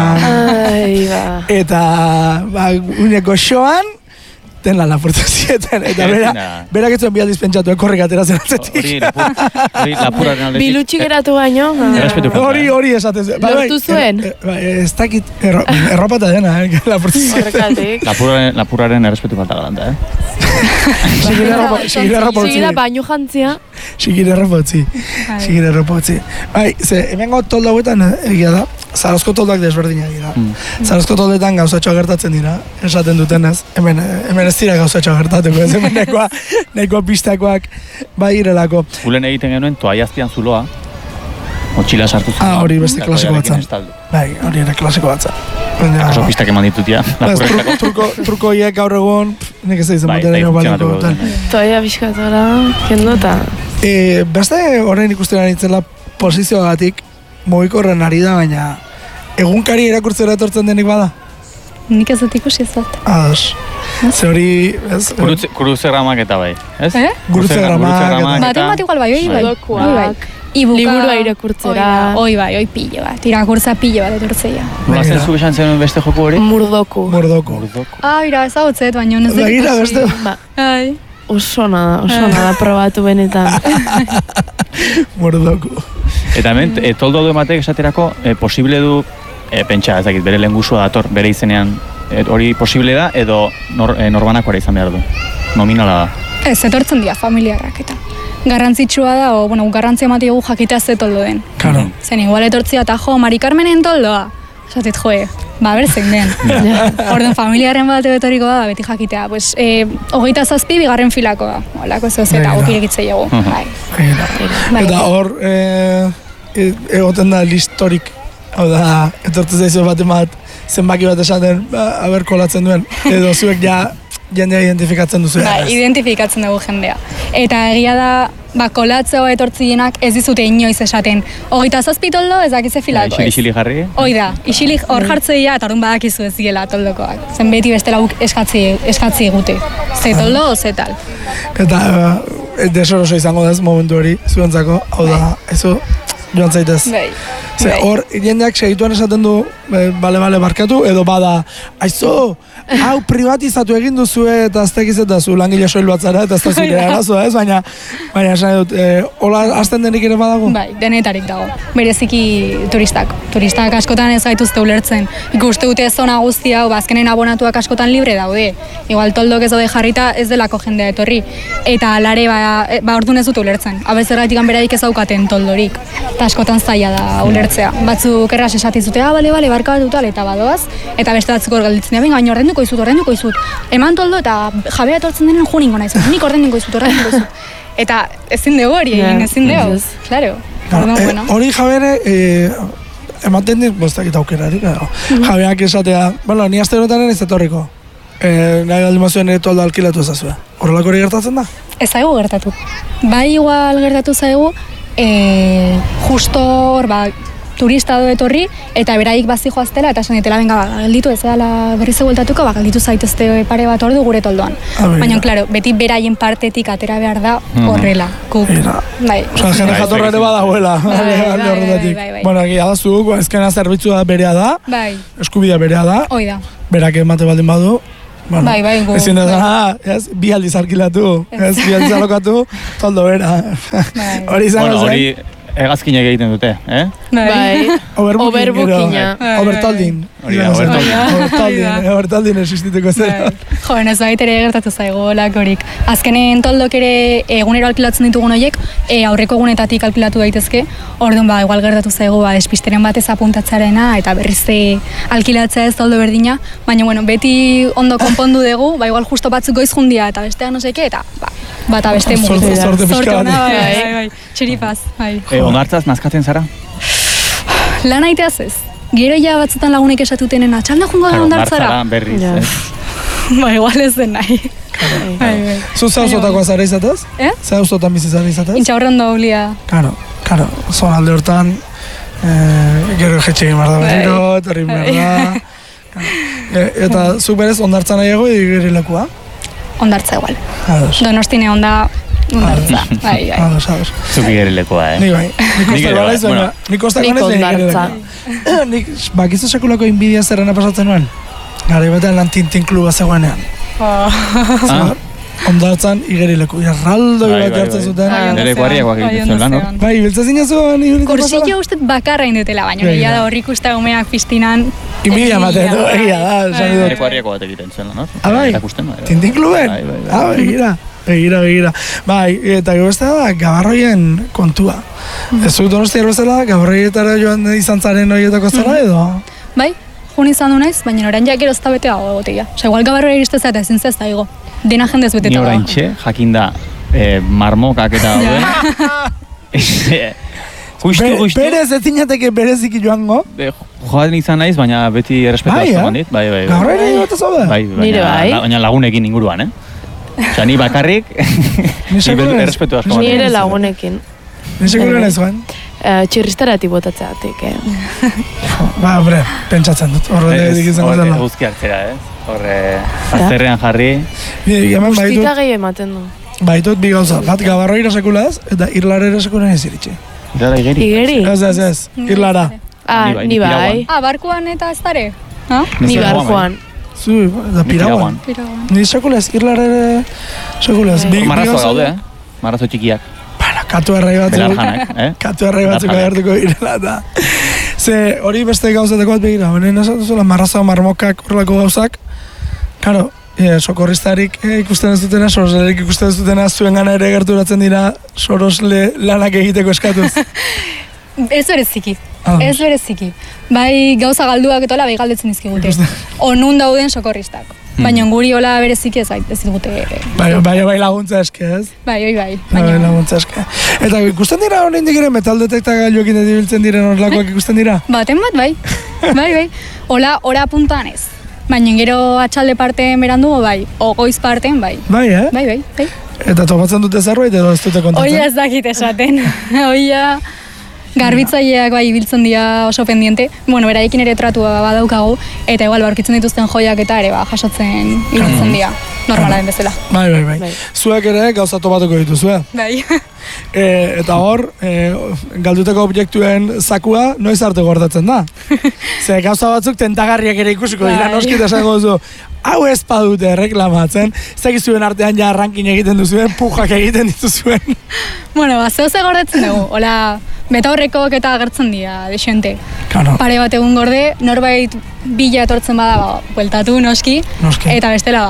joan. Eta, ba, une goxoan, den lan lapurtu zieten, eta bera, berak etzuen bi aldiz pentsatu, ekorrik ateratzen atzetik. Hori lapuraren aldetik. Bilutxik eratu baino. Hori, hori esatez. Lortu zuen? Ez dakit, erropata dena, lapurtu zieten. Lapuraren errespetu falta galanta, eh? Sigir erropotzi. Sigir baino jantzia. Sigir erropotzi. Sigir erropotzi. Bai, ze, hemengo tolda hauetan egia da, Zarozko toldak desberdinak dira. Zarozko toldetan gauzatxoa gertatzen dira, esaten dutenez. Hemen, hemen ez dira gauzatxoa gertatuko, ez hemen nekoa, nekoa pistakoak bai irelako. Ulen egiten genuen toaiaztian zuloa, motxila sartu zuloa. Ah, hori beste klasiko batzan. Bai, hori ere klasiko batzan. Kaso pistak eman ditutia. Truko hiek gaur egon, nek ez da izan batera baliko. Toaia biskatora, kendota. Beste horrein ikusten aritzela posizioagatik, mugikorren ari da, baina egunkari erakurtzera etortzen denik bada? Nik ez dut ikusi ez dut. Ados. Ze hori... Kurutze gramak eta bai, ez? Eh? Kurutze gramak. Baten bat igual bai, oi bai. Dokuak. Liburua irakurtzera. Oi bai, oi pilo bat. Irakurtza pilo bat etortzeia. Nola zer zu esan zen beste joku hori? Murdoku. Murdoku. Ah, ira, ez hau zet, baina ez dut ikusi. Gira, beste. Ai. Oso nada, oso nada probatu benetan. Murdoku. Eta hemen, e, toldo du ematek esaterako, e, posible du, e, pentsa, ez dakit, bere lehengusua dator, bere izenean, e, hori posible da, edo nor, e, norbanakoara izan behar du? Nominala da? Ez, etortzen dira familiarrak eta. Garrantzitsua da, o, bueno, garrantzia emati egu jakitea ze toldo den. Claro. Zen, igual etortzia eta jo, Mari Carmenen toldoa. Esatit, joe, ba, berzein den. Orduan, familiarren bat ebetoriko da, beti jakitea. Pues, e, hogeita zazpi, bigarren filakoa. Olako ez eta gokirekitzei egu. Eta hor, egoten da listorik. Hau da, etortzen zaizu bat emat, zenbaki bat esaten, haber kolatzen duen. Edo zuek ja, jendea identifikatzen duzu. Ba, identifikatzen dugu jendea. Eta egia da, ba, kolatzeo etortzienak ez dizute inoiz esaten. Hogeita zazpi toldo ez dakize filako ez. Isili jarri? Hoi da, isili hor jartzeia eta orduan badakizu ez diela toldokoak. Zen beti bestela guk eskatzi, eskatzi egute. Ze toldo, ze tal. Eta desoroso izango daz momentu hori zuentzako, hau da, ezo joan zaitez. Bai. Ze hor, jendeak segituan esaten du, bale, bale, barkatu, edo bada, aizo, hau privatizatu egin duzue eta ez tekiz eta zu langile soil bat zara eta ez da zure arazoa, ez? Baina, baina esan dut, e, hola azten denik ere badago? Bai, denetarik dago. Bereziki turistak. Turistak askotan ez gaituzte ulertzen. Ikuste dute zona guzti hau, bazkenen abonatuak askotan libre daude. Igual toldok ez daude jarrita ez delako jendea etorri. Eta alare, ba, ba orduan ez dute ulertzen. Abez erratikan beradik ez daukaten toldorik. Eta askotan zaila da ulertzen. ulertzea. Batzuk erraz esatizute, ah, bale, bale, barkabatu tal, eta badoaz, eta beste batzuk hor galditzen, venga, baina ordenduko izut, ordenduko izut. Eman toldo eta jabea etortzen denen juningo naiz, nik ordenduko izut, ordenduko izut. Eta ezin dugu hori egin, ezin dugu, claro. Hori jabere, ematen dit, bostak eta aukerarik, jabeak esatea, bueno, ni aste honetan ez etorriko. Nahi galdi mazuen ere toldo alkilatu ezazue. Horrelako hori gertatzen da? Ez zaigu gertatu. Bai igual gertatu zaigu, e, justo hor, ba, turista do etorri, eta beraik bazi joaztela, eta esan ditela, benga, ba, gelditu ez dela berriz egueltatuko, ba, gelditu zaitezte pare bat ordu gure toldoan. Baina, klaro, beti beraien partetik atera behar da horrela. Bai. Osa, jene jatorra ere badagoela. Bueno, egia da zuk, ezkena zerbitzua berea da, eskubidea berea da, berak emate baldin badu, bueno, bai, bai, gu. Ezin dut, ah, ez, bi aldiz alkilatu, ez, bi aldiz alokatu, toldo bera. Hori izan, bueno, hori hegazkinak egiten dute, eh? Bai, overbookina. Overtoldin. Hori da, overtoldin. Overtoldin existituko zera. Jo, ez bait ere gertatu zaigo lakorik. Azkenen toldok ere egunero alkilatzen ditugun horiek, aurreko egunetatik alkilatu daitezke, orduan ba, igual gertatu zaigo, ba, despisteren batez apuntatzearena, eta berriz alkilatzea ez toldo berdina, baina, bueno, beti ondo konpondu dugu, ba, igual justo batzuk goiz jundia, eta bestean no seke, eta, ba, bata beste mugitzen. Sorte pixka bat. Bai, bai, txeripaz, bai. Ondartzaz, nazkatzen zara? Lan aiteaz ez. Gero ja batzutan lagunek esatutenen atxalda jungo da ondartzara. Ondartzara berriz, ez? Ba, igual ez den nahi. Zu zauzotakoa zara izatez? Eh? Zauzotan bizi zara izatez? Intxaurren da ulia. Karo, karo, zon alde hortan, gero jetxe egin behar da berriro, eta egin behar da. Eta zuk berez ondartza nahiago igerilekua? Ondartza igual. Ados. Donostine onda ondartza. Bai, bai. Ados, ados. Zuk igerilekoa, eh? Ni bai. Nik kostak banaiz, baina nik kostak banaiz ondartza. Nik bakizu sekulako inbidia zerrena pasatzen nuen. Gara batean lan tintin kluba zegoenean. Ondartzan igerileku. Erraldo bat jartzen zuten. Nire guarriakoak egiten zuen lan, no? Bai, biltzazin zuen igerileku pasara. Kursillo uste bakarra indutela, baina egia da horrik uste umeak piztinan. Inbidia ematen du, egia da. Nire guarriako bat egiten zuen lan, no? Ah, bai? Tintin kluben? Ah, begira. Begira, begira. Bai, eta gero beste da, gabarroien kontua. Ez dut donostia erbezela, gabarroietara joan izan zaren horietako zara edo? Bai, jun izan du naiz, baina orain ja gero ez da bete hau egotea. Osa, igual gabarroia iriste zeta ezin zez da igo. Dena jendez beteta. Ni orain txe, jakinda, marmokak eta daude. Justu, justu. Berez ez zinateke bereziki joango? Joaten izan naiz, baina beti errespetua azkaban dit. Bai, bai, bai. Gabarroia egin bat zaude? Bai, Nire bai. baina lagunekin inguruan, eh? Osa, ni bakarrik, errespetua asko. Ni ere lagunekin. Ni sekulen ez joan? Txirristarati botatzeatik, eh? Ba, hombre, pentsatzen dut, horre edik izango dela. Horre guzki hartzera, ez? Horre, azterrean jarri. Guztita gehi ematen du. Baitut bi gauza, bat gabarroira sekulaz, eta irlarera sekulen ez iritsi. Irlara igeri? Igeri? Ez, ez, ez, irlara. Ah, ni bai. Ah, barkuan eta ez dare? Ni barkuan. Zu, da piraguan. Ni sekulez, irlarere sekulez. Marrazoa gaude, eh? Marrazo txikiak. Bara, katu errai batzuk. Belarjanak, eh? Katu errai batzuk agertuko direla, eta. Ze, hori beste gauzateko bat begira, honen esatu zula marrazoa, marmokak, horrelako gauzak. Karo, sokorristarik ikusten ez dutena, soroslerik ikusten ez dutena, zuen gana ere gerturatzen dira sorosle lanak egiteko eskatuz. Ez bereziki, ez bereziki. Bai gauza galduak etola bai galdetzen dizkigute. Onun dauden sokorristak. Baina guri hola bereziki ez ez digute. Bai, bai, bai laguntza eske, ez? Bai, bai, bai. Bai, laguntza eske. Eta ikusten dira oraindik ere metal detektagailuekin dibiltzen diren horlakoak ikusten dira? Baten bat, bai. Bai, bai. Hola, ora puntan ez. Baina gero atxalde parteen berandu, bai. O goiz parteen, bai. Bai, eh? Bai, bai, bai. Eta topatzen dute zerbait edo ez dute kontatzen? Oia ez dakit esaten. Oia garbitzaileak bai ibiltzen dira oso pendiente. Bueno, beraiekin ere tratua badaukagu eta igual aurkitzen dituzten joiak eta ere ba jasotzen ibiltzen dira. Normala den bezala. Bai, bai, bai. Zuek ere gauza topatuko dituzue. Bai. E, eta hor, e, galduteko objektuen zakua noiz arte gordatzen da. Ze gauza batzuk tentagarriak ere ikusiko dira, noski eta esango duzu, hau ez padute reklamatzen, zekizuen artean ja ranking egiten duzuen, pujak egiten dituzuen. Bueno, ba, zeu ze gordetzen dugu, hola, betaurrekoak eta agertzen dira, desente. Claro. Pare bat egun gorde, norbait bila etortzen bada, ba, bueltatu noski, noski. Eta bestela, ba,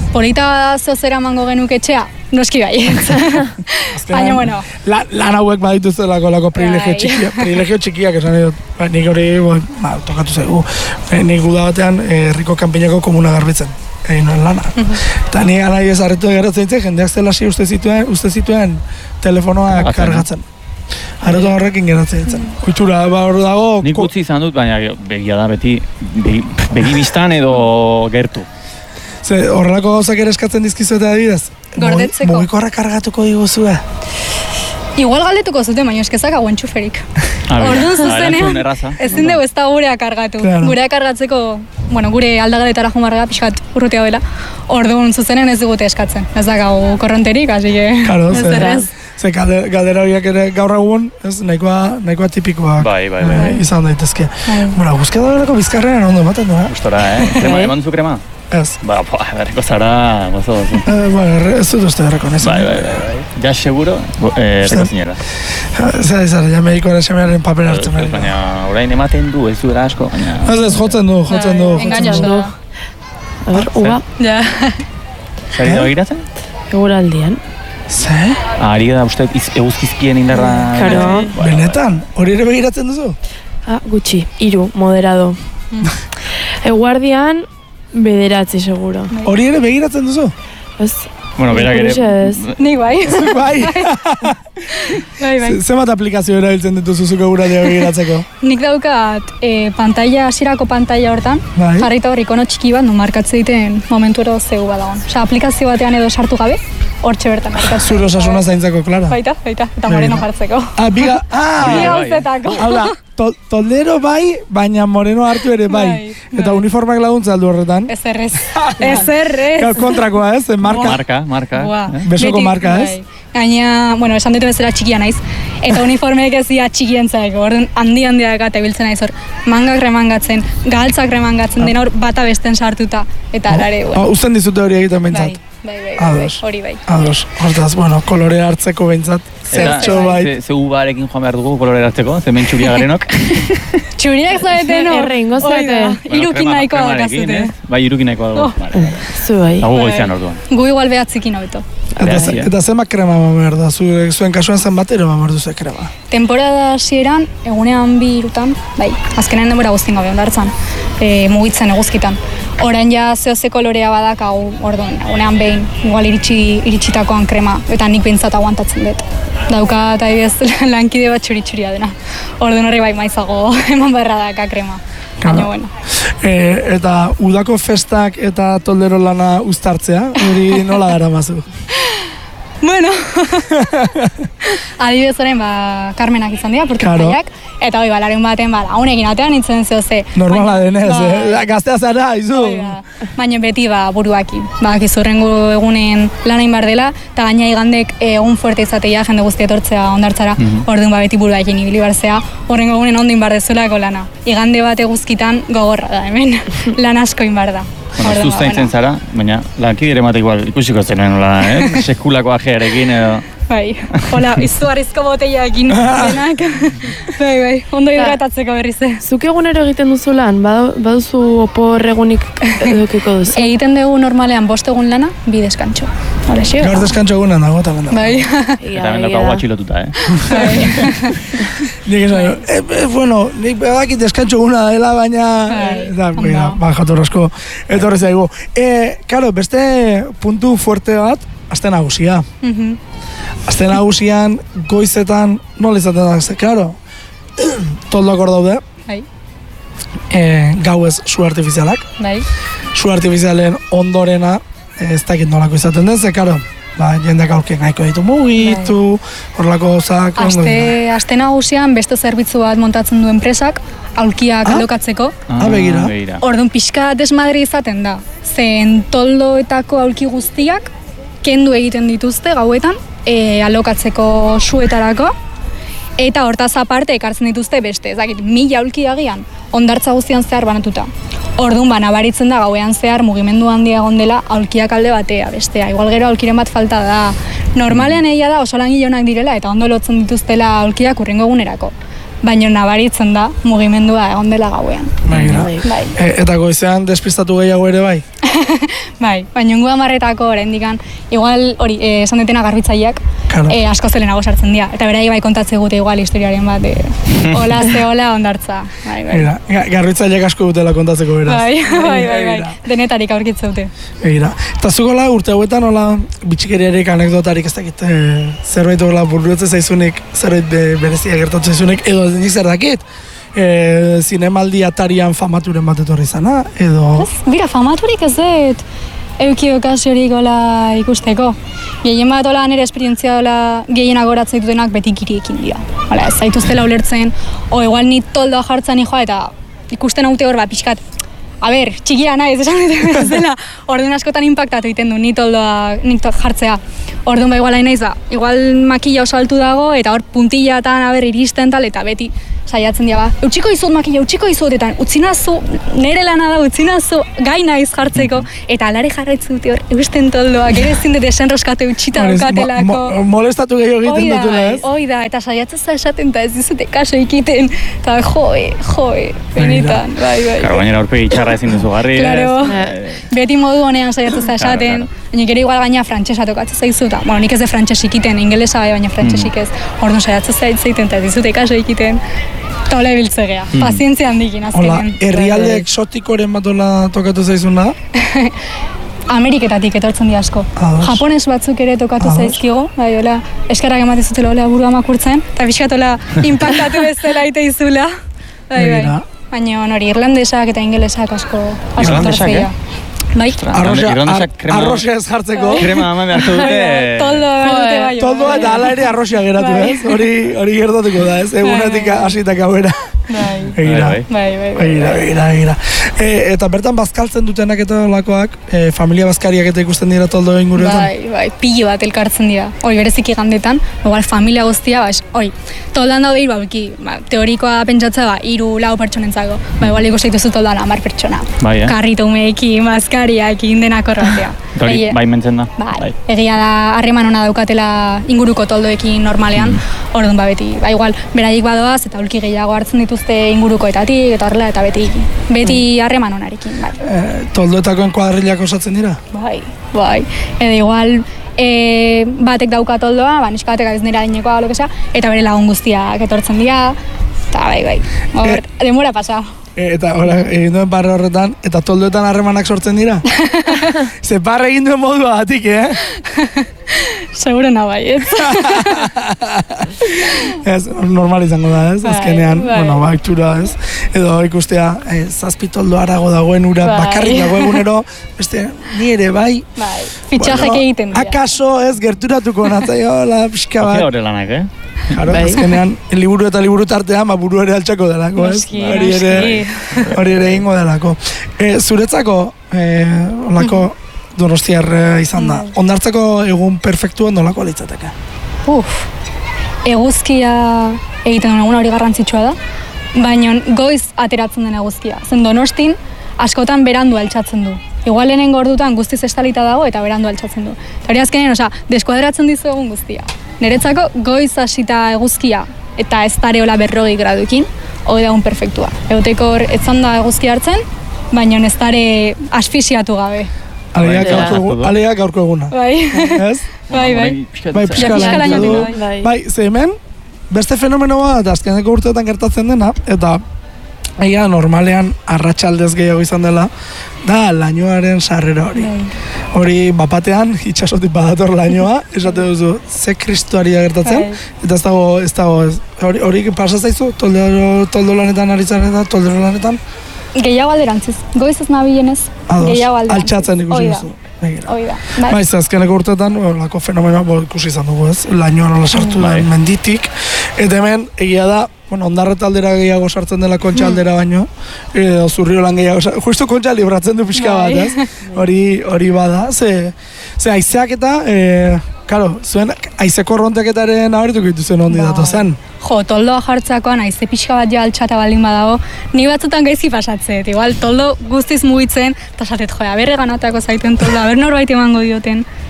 polita zozera mango genuk etxea, noski bai. Baina, bueno. La, lan hauek badituztelako lako privilegio txikiak, privilegio txikiak, esan edut, ba, nik hori, bon, ba, tokatu zaigu, nik uda batean, herriko kanpinako komuna garbitzen, egin nuen lana. Eta nik anai ez arretu egeratzen ditzen, jendeak zelasi uste zituen, uste zituen telefonoak kargatzen. Areto horrekin geratzen ditzen. Kutsura, ba, hor dago... Nik utzi izan dut, baina begia da beti, begi, begi biztan edo gertu. Ze, horrelako gauzak ere eskatzen dizkizu eta adibidez? Gordetzeko. Mugikorra kargatuko diguzue? Igual galetuko zuten, baina eskezak hauen txuferik. Orduan zuzenean, ezin dugu ez da gurea kargatu. Claro. Gurea kargatzeko, bueno, gure aldagaletara jumarga, pixkat urrutia dela. Orduan zuzenean ez digute eskatzen. Ez da gau korronterik, hasi que... Claro, ez errez. Ze galdera horiak ere gaur egun, ez, nahikoa, nahikoa tipikoak bai, bai, bai. izan daitezke. Bueno, guzkia da berako bizkarrean ondo ematen du, eh? Gustora, eh? Krema, eman duzu krema? Ez. Ba, pa, berriko zara, gozo, gozo. Eh, bueno, ez dut uste berrako, nezen. Bai, bai, bai, bai. Ja, seguro, eh, reko zinera. Zer, zer, ja medikoaren semearen paper hartzen behar. Baina, orain ematen du, ez duela asko, baina... Ez ez, jotzen du, jotzen du, jotzen du. A ber, uga. Ja. Zari da begiratzen? Egura aldian. Ze? Ari da uste eguzkizkien indarra... Karo. Benetan, hori ere begiratzen duzu? Ah, gutxi, hiru, moderado. Eguardian, bederatzi, seguro. Hori ere begiratzen duzu? Ez. Bueno, berak ere... Nik bai. Bai. Bai, bai. Zemat aplikazio erabiltzen dituzu zuke eguradia begiratzeko? Nik daukat e, pantalla, hasierako pantalla hortan, bai. Jarrita hor ikono txiki bat, no markatzen diten momentu ero zeu badagoen. Osea, aplikazio batean edo sartu gabe, hortxe bertan markatzen. Zure osasuna zaintzako, Klara? Baita, baita, eta moreno jartzeko. Ah, biga, ah! Biga hauzetako. Hau da, to, toldero bai, baina moreno hartu ere bai. bai eta bai. Uniformak laguntza aldu horretan. Ez errez, ez errez. Kontrakoa ez, marka. Marka, marka. Eh? Besoko marka ez. Bai. Gaina, bueno, esan dut bezala txikia naiz, eta uniformeek ez dira txikientzaeko, orduan handi-handiak eta ibiltzen naiz hor, mangak remangatzen, galtzak remangatzen, den hor bata besten sartuta, eta arare, bueno. Oh, usten dizute hori egiten behintzat? Bai, bai, bai, hori bai. Ados, hortaz, bueno, kolore hartzeko behintzat, zertxo bai. Ze ubarekin joan behar dugu kolore hartzeko, zemen txuria garenok? Txuriak zaeten hor, errein gozate. Irukin nahikoa dakazute. Bai, irukin nahikoa dugu. Zu bai. Hagu goizean orduan. Gu igual behatzikin hobeto. Eta, eta zemak krema behar da, zuen kasuan zen batero behar duzu krema? Temporada hasieran, egunean bi irutan, bai, azkenean denbora guztien gabe ondartzan, e, mugitzen eguzkitan. Orain ja zehose kolorea badak hau, orduan, egunean behin, igual iritsi, iritsitakoan krema, eta nik behintzat aguantatzen dut. Dauka eta ibez lankide bat txuri-txuria dena. Orduan horri bai maizago eman beharra daka krema. Baina, bueno. E, eta udako festak eta toldero lana uztartzea, hori nola gara mazu? Bueno, adibidez orain, ba, Carmenak izan dira, portugaiak, eta hoi, ba, larun baten, ba, launekin atean nintzen zeo ze. Normala denez, ba, eh? Gaztea zara, izu. Ba, baina beti, ba, buruakin. Ba, gizurrengo egunen lanain bar dela, eta gaina igandek egun fuerte izatea jende guztia etortzea ondartzara, mm -hmm. Orduan, ba, beti buruakin ibili barzea, horrengo egunen ondo inbar dezulako lana. Igande bat eguzkitan gogorra da, hemen, lan asko inbar da. Bueno, zu zaintzen zara, baina lankidere mate igual ikusiko zenuen, nola, eh? Sekulako ajearekin edo... Bai, hola, izugarrizko boteiaekin denak. Bai, bai, ondo hidratatzeko berriz. Zuk egunero egiten duzu lan, baduzu opor egunik edukiko duzu? Egiten dugu normalean bost egun lana, bi deskantxo. Hora, xeo. Gaur deskantxo egunan dago, eta benda. Bai. Eta benda dago atxilotuta, eh? Bai. Nik esan, eh, bueno, nik bedakit deskantxo eguna dela, baina... Eta, mira, ba, jatorrazko, etorri zaigu. Eh, karo, beste puntu fuerte bat, aste nagusia. Mhm. Aste nagusian, goizetan, nola izaten da, ze, klaro, toldoak hor daude, bai. E, gauez su artifizialak, bai. Su artifizialen ondorena, ez dakit nolako izaten den, ze, klaro, ba, jendeak aurkien nahiko ditu mugitu, horrelako gozak. Aste, aste nagusian, beste zerbitzu bat montatzen du enpresak, aulkiak ah? alokatzeko. Ah, begira. Orduan, pixka desmadri izaten da, zen toldoetako aulki guztiak, kendu egiten dituzte gauetan, e, alokatzeko suetarako, eta hortaz aparte ekartzen dituzte beste, ezakit, mila aulki agian, ondartza guztian zehar banatuta. Orduan, ba, nabaritzen da gauean zehar mugimendu handia egon dela aulkiak alde batea, bestea. Igual gero aulkiren bat falta da. Normalean egia da oso langileonak direla eta ondo lotzen dituztela aulkiak urrengo egunerako. baina nabaritzen da mugimendua egon dela gauean. Bai, bai. E, eta goizean despistatu gehiago ere bai? Bai, baina ingu amarretako oraindikan, igual hori, eh, esan detena garbitzaileak, claro. eh, asko zelenago sartzen dira. Eta berai bai kontatze gute igual historiaren bat, eh, hola ze hola ondartza. Bai, bai. Eira, garbitzaileak asko dutela kontatzeko beraz. Bai, bai, bai, bai. Denetarik aurkitze dute. Eira. Eta zukola urte hauetan hola bitxikeriarik, anekdotarik ez dakit, e, zerbait hola burruetze zaizunik, zerbait be, berezia gertatzen zaizunik, edo nik zer dakit? E, zinemaldi atarian famaturen bat etorri zana, edo... Ez, bira, famaturik ez dut eukio okasiorik hola ikusteko. Gehien bat hola nire esperientzia hola gehienak goratzen ditutenak beti kiriekin dira. Hala, ez zaituztela ulertzen, o igual ni toldoa jartzen nijoa eta ikusten haute hor bat pixkat. A ber, txikia naiz, esan dut ez dela, orduan askotan impactatu egiten du, ni toldoa, nik jartzea. Orduan ba igual hain naiz, ba, igual makilla oso altu dago, eta hor puntillatan, a ber, iristen tal, eta beti saiatzen dira, ba, utxiko izut makilla, utxiko izut, eta utzinazu, nire lana da, utzinazu, gai naiz jartzeko, eta alare jarraitzen dute hor, eusten toldoa, gero ezin dut desenroskatu utxita daukatelako. Mo, molestatu gehiago egiten dutela, ez? Hoi da, eta saiatzen za esaten, eta ez dizute kaso ikiten, eta joe, joe, benetan, bai, bai. Karo, gainera aurpegi txarra ezin duzu garri. Claro, beti modu honean saiatzen za esaten, baina gero igual gaina frantsesa tokatzen zaizu, eta, bueno, nik ez de frantses ikiten, ingelesa bai, baina frantsesik ez, orduan saiatzen zaiten, eta ez dizute kaso ikiten. Eta hola ebiltzegea, mm. pazientzia handikin azkenen. Hola, herrialde exotikoren bat hola tokatu zaizuna? Ameriketatik etortzen di asko. Ados. Japones batzuk ere tokatu Ados. zaizkigo, bai, hola, eskerrak ematen zutela hola burua makurtzen, eta pixkat hola impactatu bezala ite izula. Bai, bai. Baina hori, irlandesak eta ingelesak asko asko tortzea. Bai. Arroxa ez jartzeko. Krema ama beharko dute. Toldo dute bai. Toldoa eta ala ere arroxa geratu, ez? Hori hori gertatuko da, ez? Egunetik hasitak hauera. Bai. Egira. Bai, bai. Egira, egira, egira. Eta bertan bazkaltzen dutenak eta lakoak, familia bazkariak eta ikusten dira toldo inguruetan? Bai, bai, pilo bat elkartzen dira. Hoi, bereziki gandetan, igual familia guztia, ba, hoi, toldan daude hiru, ba, teorikoa pentsatza, ba, hiru lau pertsonentzako. Ba, igual ikusten dituzu toldan hamar pertsona. Bai, eh? Karrito umeekin, bazkariakin, denak horretea. Hori, bai mentzen da. Bai, egia da, harreman ona daukatela inguruko toldoekin normalean, mm. Orduan ba beti, ba igual, beraik badoaz eta ulki gehiago hartzen dituzte ingurukoetatik eta horrela eta beti beti harreman onarekin, bai. E, toldoetakoen kuadrilak osatzen dira? Bai, bai. Edo igual, e, batek dauka toldoa, ba, neska batek ez nera dinekoa, lo que sea, eta bere lagun guztiak etortzen dira, eta bai, bai. Hor, e, demora pasa. E, eta ora, egin duen barre horretan, eta toldoetan harremanak sortzen dira? Ze barre egin duen modua batik, eh? Seguro na bai, ez? Ez, normal izango da, ez? Bai, azkenean, bai. bueno, baktura, ez? Edo ikustea, eh, zazpi toldo harago dagoen ura, Bai. bakarrik dago egunero, beste, ni ere bai. Bai, fitxajek egiten dira. Akaso ez gerturatuko natzaio, la pixka bat. Hori lanak, eh? Claro, Bai. azkenean, liburu eta liburu tartean, ba, buru ere altxako delako, ez? Noski, Hori ere, noski. hori ere ingo delako. E, zuretzako, e, olako donostiar eh, izan da, ondartzako egun perfektuan nolako litzateke? Uf, eguzkia egiten duen eguna hori garrantzitsua da, baina goiz ateratzen den eguzkia. Zen Donostin, askotan berandu altxatzen du. Igual lehenengo ordutan guztiz estalita dago eta berandu altxatzen du. Eta hori azkenean, osea, deskuadratzen dizu egun guztia. Niretzako goiz hasita eguzkia eta ez dareola berrogei graduekin, hori da egun perfektua. Egoteko hor, etzan da eguzkia hartzen, baina ez dare asfixiatu gabe. Aleak Bai, gaurko, egu- bai. aleak gaurko eguna. Bai, Ez? bai, bai. Bai, pixka pixka lan laino du. bai. Bai. Bai, ze hemen, beste fenomeno bat, azkeneko urteetan gertatzen dena, eta egia normalean arratsaldez gehiago izan dela, da lainoaren sarrera hori. Hori bapatean, itxasotik badator lainoa, esate duzu, ze kristuari da gertatzen, eta ez dago, ez dago, ez, hori, hori pasa zaizu, toldo, toldo lanetan ari zaren eta toldo lanetan, Gehiago alderantziz, goiz ez nabilenez, ados, gehiago alderantziz. altxatzen ikusi Hoi da, duzu. Begira. hoi da. Bai. Baiz, azkeneko urteetan, olako fenomenoa bo, ikusi izan dugu, ez? Lainoan nola sartu Mm, bai. den menditik, eta hemen, egia da, bueno, ondarreta aldera gehiago sartzen dela kontxa aldera baino, edo zurriolan gehiago sartzen, justu kontxa libratzen du pixka bat, Bai. ez? Hori, hori bada, ze, ze aizeak eta, e, karo, zuen aizeko ronteketaren abertuko dituzuen ondi datu zen. Jo, toldoa jartzakoan, aize pixka bat ja altxata baldin badago, ni batzutan gaizki pasatzet, igual toldo guztiz mugitzen, eta esatet, jo, aberre ganatako zaiten toldo, aber norbait emango dioten,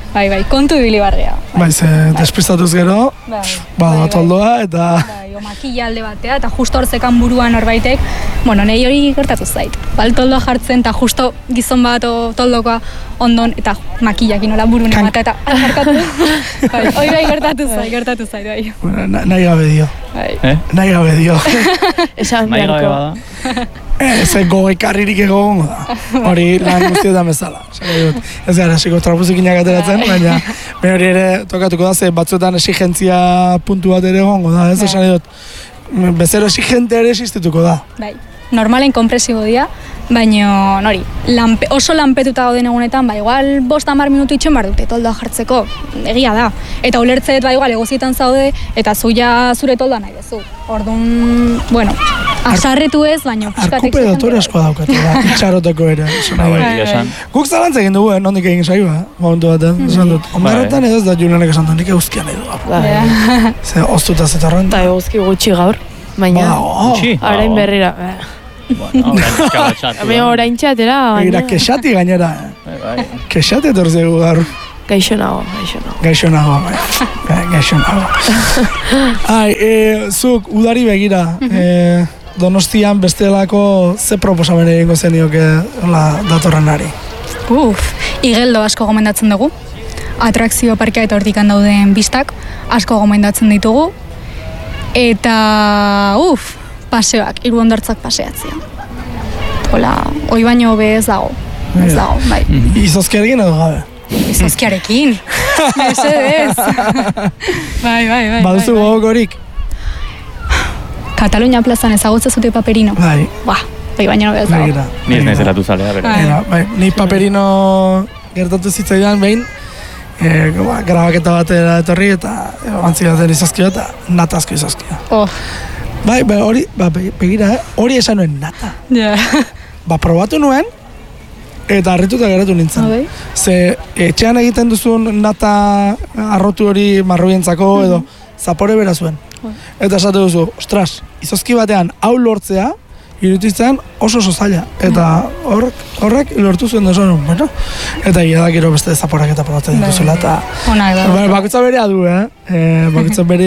bai, bai, kontu ibili barria. Bai, ze despistatuz gero, bada toldoa, eta... Bai, o makilla alde batea, eta justo hortzekan buruan norbaitek, bueno, nahi hori gertatu zait. Bal toldoa jartzen, eta justo gizon bat o toldokoa ondon, eta makillak inola burun emata, eta jarkatu. Bai, hori bai gertatu zait, gertatu zait, bai. Bueno, nahi gabe dio. Bai. Eh? Nahi gabe dio. Esan Nahi gabe beharko. bada. Ez goikarririk egongo da. Hori lan guztietan bezala. Ez gara, esiko trapuzikinak ateratzen, baina baina hori ere tokatuko da, ze batzuetan exigentzia puntu bat ere egongo da, ez esan dut. Bezero exigente ere existituko da. Bai, normalen konpresibo dira, baina nori, lanpe, oso lanpetuta gauden egunetan, ba, igual bost hamar minutu itxen bar dute toldoa jartzeko, egia da. Eta ulertzeet, ba, igual egozietan zaude, eta zuia zure toldoa nahi dezu. Orduan, bueno, asarretu ez, baina pixkat Arkupe dotore asko daukatu da, itxaroteko ere. Bai, esan. Guk zalantza egin dugu, nondik egin saioa, momentu baten, esan dut. Ondarretan edo ez da Julianek esan dut, nik eguzkian nahi du. Ze, oztuta zetorren. Eta eguzki gutxi gaur, baina Gutxi? orain berrira. Bueno, orain pixka bat txatu. Hemen orain txatera, Egira, baina kexati gainera. Bai, bai. Kexati etorzegu gaur. gaixo nago, gaixo nago. Gaixo nago, bai. Gaixo nago. Ai, e, zuk, udari begira, e, Donostian bestelako ze proposamen egingo zenioke hola datorrenari? Uf, igeldo asko gomendatzen dugu. Atrakzio parkea eta hortikan dauden bistak asko gomendatzen ditugu. Eta, uf, paseoak, hiru hondartzak paseatzea. Hola, hoi baino be ez dago. Ez dago, bai. Izozkiarekin edo gabe? Izozkiarekin. Mesedez. Bai, bai, bai. Baduzu bai, bai. gogorik? Katalunia plazan ezagutza zute paperino. Bai. Ba, bai baino be ez dago. Begira. Ni ez nahiz eratu zalea, bera. Bai. Begira, bai, ni paperino gertatu zitzaidan behin, e, ba, grabaketa batera etorri eta antzigaten izozkio eta natazko izozkio. Oh, Bai, bai, hori, ba, be- begira, eh? hori esan nuen nata. ja. Ba, probatu nuen, eta harrituta geratu nintzen. Bai. Ze etxean egiten duzun nata arrotu hori marruientzako edo zapore bera zuen. Eta esate duzu, ostras, izozki batean hau lortzea, irutitzen oso oso zaila. Eta horrek, horrek lortu zuen desoen, bueno? Eta gira da gero beste zaporak eta probatzen dituzela. Eta, Onak da. ba, bakutza berea du, eh? E, bakutza bere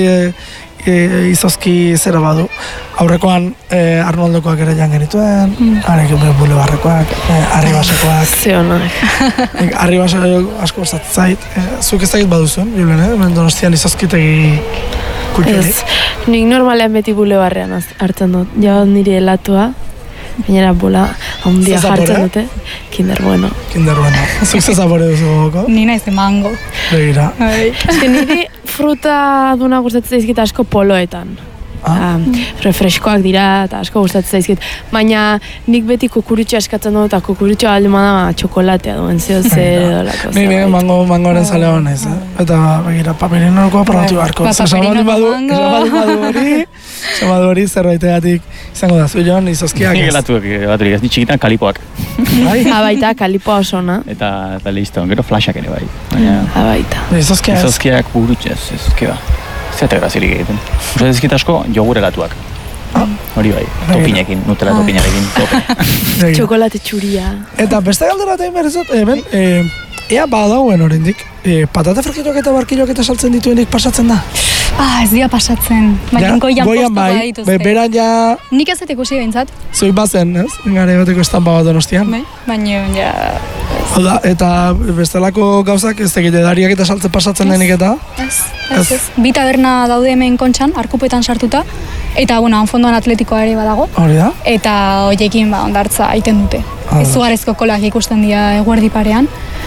e, izozki zera badu. Aurrekoan e, Arnoldokoak ere jan genituen, mm. Harekin bere bulebarrekoak, e, arribasekoak. Ze honak. Nik arribase asko gustatzen zait. E, zuk ez dakit baduzuen, Julen, eh? Hemen Donostian izozkitegi kulturi. Ez, nik normalean beti bulebarrean az- hartzen dut. Ja nire helatua, gainera bola handia Ze zapore? jartzen dute. Kinder bueno. Kinder bueno. Zuk ze zapore duzu gogoko? Ni naiz de mango. Begira. Bai. Eske niri fruta duna gustatzen zaizkit asko poloetan. Ah. Ah, refreskoak dira eta asko gustatzen zaizkit. Baina nik beti kukurutxo eskatzen dut eta kukurutxo aldema da txokolatea duen zeo zer edolako. Ni ni mango mangoren zalea naiz, eh? Eta begira, paperinokoa probatu beharko. Ba, Esan baldin badu, paperinoko esan baldin badu hori, esan badu hori zerbaitegatik izango da. Zu Jon, izozkiak Nik ez. elatuak, baturik, ez ni txikitan kalipoak. Bai? Abaita, kalipoa osona. Eta, eta listo, gero flashak ere bai. Baina, Abaita. Izozkia ez. izozkiak burutxez, ez, keba. Zeta grazirik egiten. Usa ezkit asko, jogure elatuak. Hori bai, topinekin, Nutella topinarekin, tope. Begira. Txokolate txuria. Eta beste galdera eta inberrizot, hemen, e, ea badauen oraindik, e, patate frakituak eta barkilok eta saltzen dituenik pasatzen da. Ah, ez dira pasatzen. Baina goian postuko bai, badituzte. be, beran ja, Nik ez dut ikusi behintzat, zoi bazen, ez? Gare bateko estampa bat Donostian. bai? Baina, ja... Hau da, eta bestelako gauzak ez tegite dariak eta saltzen pasatzen denik eta. Ez, ez, ez. Bi taberna daude hemen kontxan, arkupetan sartuta, eta, bueno, hanfondoan atletikoa ere badago, Hori da? eta hoiekin, ba, ondartza aiten dute. Ah, Izugarrizko kolak ikusten dira eguerdi parean,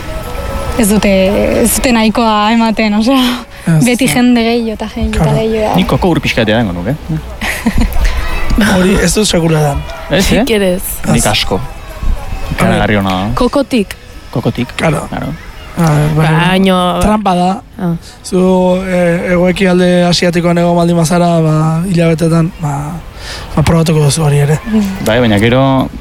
ez dute, ez dute nahikoa ematen, osea, Ez, beti ja. jende gehiago eta gehiago Claro. eta gehiago. Nik koko urpiskatea dengo nuke. Hori ez dut segura da. Ez, eh? Sikerez. Nik asko. Karagarri hona da. Kokotik. Kokotik. Claro. Claro. Baino... Trampa da. Ah. Zu e, egoeki alde asiatikoan ego maldi mazara, ba, hilabetetan, ba, ba, probatuko duzu hori ere. Bai, baina gero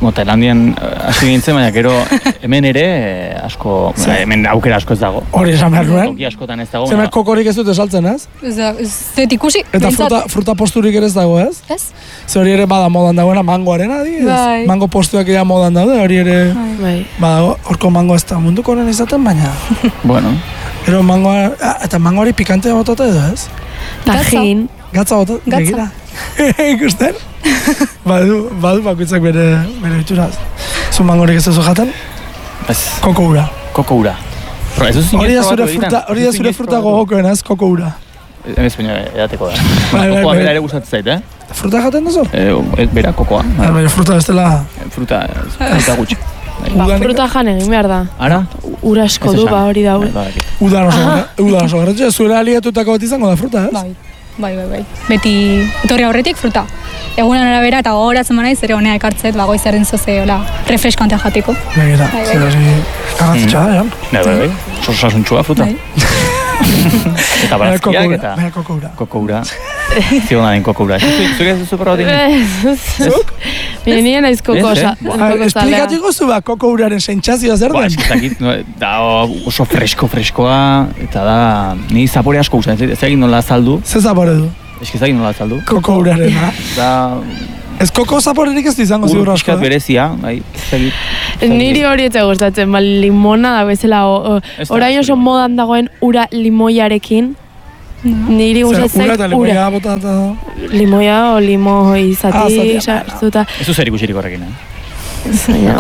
Mo, Tailandian hasi nintzen, baina gero hemen ere asko, hemen aukera asko ez dago. Hori esan behar nuen. Toki askotan ez dago. Zemek kokorik ez dute saltzen, ez? Ez da, ez dut ikusi. Eta fruta, fruta posturik ere ez dago, ez? Ez? Ze hori ere bada modan dagoena mangoaren adi, ez? Bai. Mango postuak ere modan daude, hori ere... Bai. Badago, horko mango ez da munduko honen izaten, baina... Bueno. Gero mangoa, eta mangoari pikante botate edo, ez? Tajin. Gatza botate, Gatza. begira. Ikusten? Badu, badu bakoitzak bere, bere ituraz. Zu mangorik ez duzu jaten? Ez. Koko ura. Koko ura. Hori da zure fruta, hori da zure fruta gogokoen, ez? Koko ura. Hemen baina edateko da. Bai, bai, Kokoa bai. bera ere gustatzen zait, eh? Fruta jaten duzu? Eh, bera, kokoa. Ah, baina fruta bestela... Fruta, fruta gutxi. Ba, fruta jan egin behar da. Ara? Ura asko du, ba hori da. Udan oso, udan oso garrantzia, zuela aliatutako bat izango da fruta, ez? Bai, bai, bai, bai. Beti, etorri aurretik fruta. Egunan arabera eta gogoratzen manaiz ere honea ekartzet, ba goizaren zoze, hola, refreskantea jateko. Begira, Bai, bai. zer hori garrantzitsa da, Jan. Bai, bai, bai. Oso osasuntxua fruta. Eta barazkiak eta... Baina koko ura. Koko ura. Zion den koko ura. Zuk ez duzu proba dini? Zuk? Bine nire naiz koko Ez, eh? zalea. Esplikatiko zu ba, koko uraren sentsazioa zer Ba, den? eskizakit, da oso fresko, freskoa, eta da, ni zapore asko usan, ez egin nola azaldu, Ze zapore du? eskizakit nola azaldu. Koko uraren, ha? Da, Ez koko zaporerik ez du izango ur ziur asko, pixkat eh? berezia, bai, ez egit. Niri hori ez gustatzen, ba, limona da bezala, o- o- Ez da, orain oso limona. modan dagoen ura limoiarekin, niri Zer, gustatzen ura eta zait ura. limoia botata... Limoia o limo Ah, izati zatia, sartuta. Ez du zer ikusirik horrekin, eh? Baina,